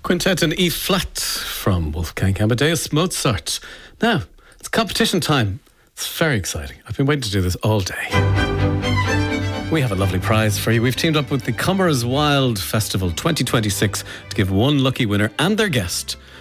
Quintet in E flat from Wolfgang Amadeus Mozart. Now, it's competition time. It's very exciting. I've been waiting to do this all day. We have a lovely prize for you. We've teamed up with the Comera's Wild Festival 2026 to give one lucky winner and their guest